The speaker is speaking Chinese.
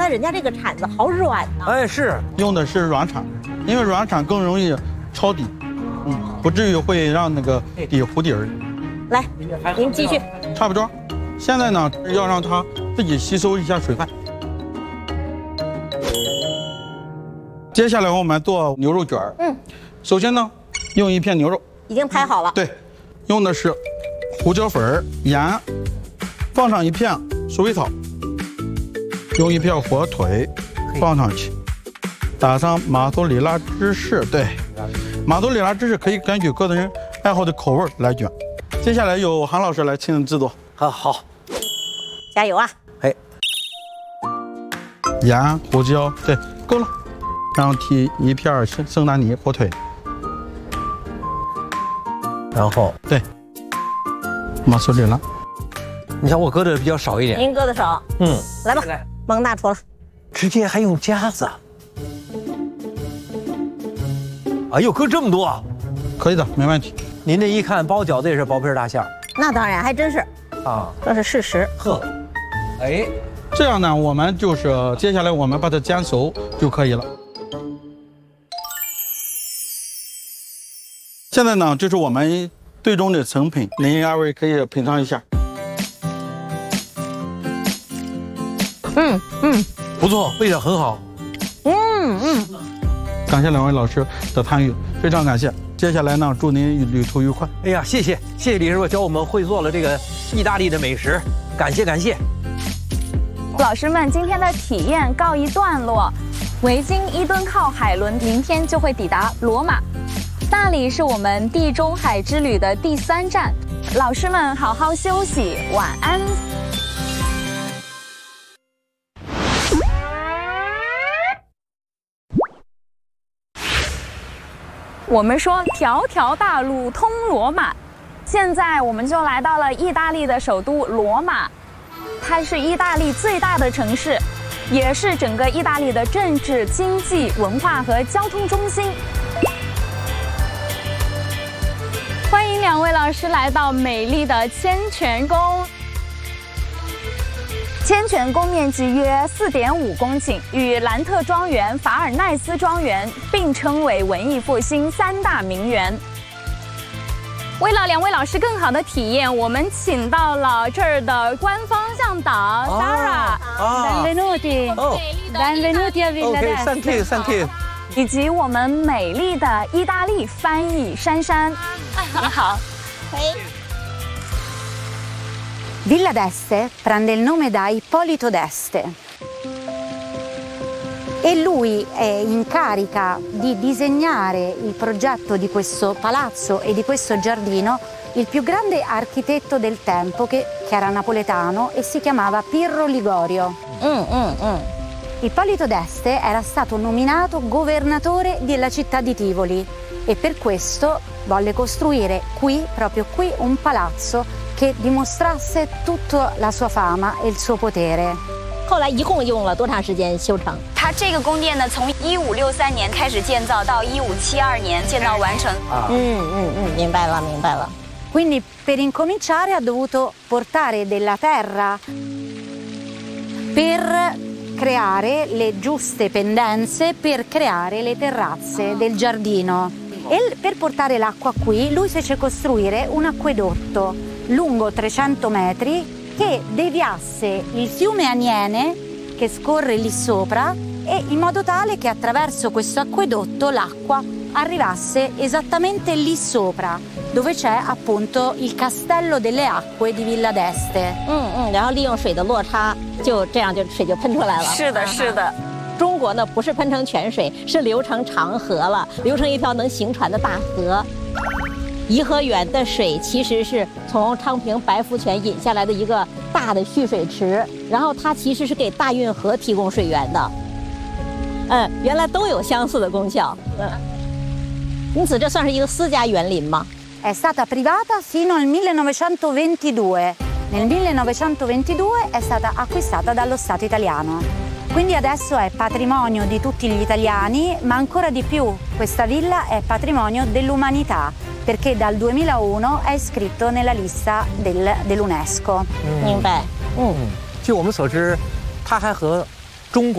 人家这个铲子好软呐。 哎，是用的是软铲，因为软铲更容易抄底，不至于会让那个底糊底儿。 来，您继续。 差不多。现在呢，要让它自己吸收一下水分。接下来我们做牛肉卷儿。首先呢，用一片牛肉， 已经拍好了。 对，用的是胡椒粉、盐，放上一片鼠尾草，用一片火腿放上去，打上马苏里拉芝士。对，马苏里拉芝士可以根据个人爱好的口味来卷。接下来由韩老师来亲自制作。 好， 加油啊！ 哎， 盐、胡椒，对，够了。然后提一片圣丹尼火腿， 然后对，马苏里拉。 你看我搁的比较少一点， 您搁的少。来吧，蒙大厨了。 直接还用夹子。哎呦，搁这么多， 可以的，没问题。 您这一看包饺子也是薄皮大馅儿那当然，还真是啊， 这是事实。 呵，哎， 这样呢，我们就是接下来我们把它煎熟就可以了。现在呢，这是我们最终的成品，您二位可以品尝一下。 不错，味道很好。 感谢两位老师的参与，非常感谢。接下来呢，祝您旅途愉快。 哎呀，谢谢李师傅教我们会做了这个意大利的美食，感谢。 老师们，今天的体验告一段落。维京伊敦号海轮明天就会抵达罗马，那里是我们地中海之旅的第3站。老师们好好休息，晚安。我们说条条大路通罗马，现在我们就来到了意大利的首都罗马，它是意大利最大的城市，也是整个意大利的政治、经济、文化和交通中心。欢迎2位老师来到美丽的千泉宫。千泉宫面积约4.5公顷，与兰特庄园、法尔奈斯庄园并称为文艺复兴3大名园。为了2位老师更好的体验，我们请到了这儿的官方向导 Sara。Benvenuti。Benvenuti a Villa d'Este。 Thank you。 以及我们美丽的意大利翻译珊珊。你好。 Villa d'Este prende il nome da Ippolito d'Este e lui è in carica di disegnare il progetto di questo palazzo e di questo giardino il più grande architetto del tempo che era napoletano e si chiamava Pirro Ligorio. Ippolito d'Este era stato nominato governatore della città di Tivoli e per questo volle costruire qui, proprio qui, un palazzo che dimostrasse tutta la sua fama e il suo potere. 后来一共用了多长时间修成？ 它这个宫殿呢，从1563年开始建造，到1572年建造完成。 明白了。 Quindi per incominciare ha dovuto portare della terra per creare le giuste pendenze, per creare le terrazze del giardino. E per portare l'acqua qui lui fece costruire un acquedotto lungo 300 metri che deviasse il fiume Aniene che scorre lì sopra e in modo tale che attraverso questo acquedotto l'acqua arrivasse esattamente lì sopra dove c'è appunto il castello delle acque di Villa d'Este. 然后利用水的落差，就这样水就喷出来了。 是的。 中国呢不是喷成泉水，是流成长河了，流成一条能行船的大河。颐和园的水其实是从昌平白福泉引下来的一个大的蓄水池，然后它其实是给大运河提供水源的。原来都有相似的功效。因此这算是一个私家园林吗？ È stata privata fino al 1922. Nel 1922 è stata acquistata dallo Stato italiano. Quindi adesso è patrimonio di tutti gli italiani, ma ancora di più questa villa è patrimonio dell'umanità, perché dal 2001 è iscritto nella lista dell'UNESCO. 明白。 据我们所知，它还和中国